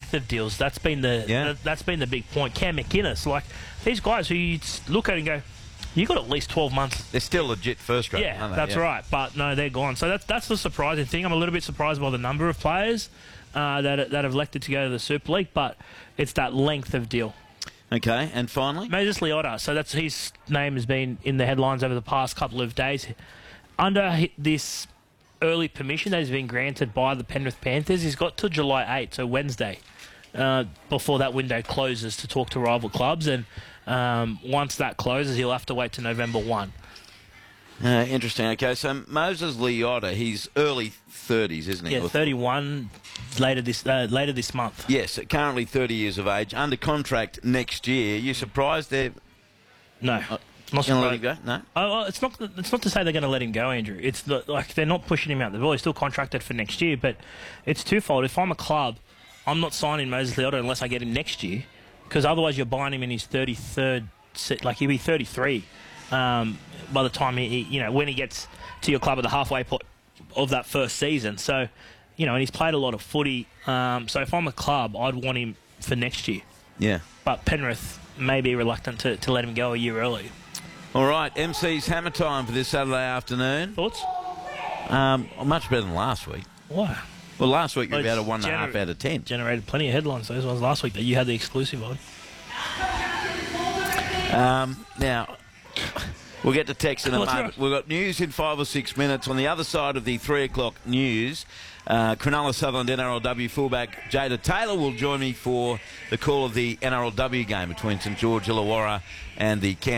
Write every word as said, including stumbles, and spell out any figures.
length of deals. That's been the Yeah. the that's been the big point. Cam McInnes, like these guys who you look at and go, you got at least twelve months. They're still legit first grade. Yeah, aren't they? that's Yeah. right. But no, they're gone. So that's that's the surprising thing. I'm a little bit surprised by the number of players uh, that that have elected to go to the Super League, but it's that length of deal. Okay, and finally? Moses Leota. So that's his name has been in the headlines over the past couple of days. Under hi- this early permission that has been granted by the Penrith Panthers, he's got till July eighth, so Wednesday, uh, before that window closes to talk to rival clubs. And um, once that closes, he'll have to wait to November first. Uh, interesting. Okay, so Moses Leota, he's early thirties, isn't he? Yeah, Or- thirty-one later this uh, later this month. Yes, currently thirty years of age, under contract next year. You surprised they're No, uh, not going to let surprised. him go? No? Oh, oh, it's not. It's not to say they're going to let him go, Andrew. It's the, like they're not pushing him out the door. He's still contracted for next year, but it's twofold. If I'm a club, I'm not signing Moses Leota unless I get him next year, because otherwise you're buying him in his thirty-third. se- Like he'll be thirty-three um, by the time he, he, you know, when he gets to your club at the halfway point of that first season. So, you know, and he's played a lot of footy. Um, so if I'm a club, I'd want him for next year. Yeah. But Penrith may be reluctant to, to let him go a year early. All right, M C's hammer time for this Saturday afternoon. Thoughts? Um, much better than last week. Why? Well, last week you were Well, about a it's one and a half gener- out of ten. Generated plenty of headlines. Those ones last week that you had the exclusive on. Um, now, we'll get to text in a What's moment. right? We've got news in five or six minutes. On the other side of the three o'clock news, uh, Cronulla Sutherland N R L W fullback Jada Taylor will join me for the call of the N R L W game between St George Illawarra and the Cairns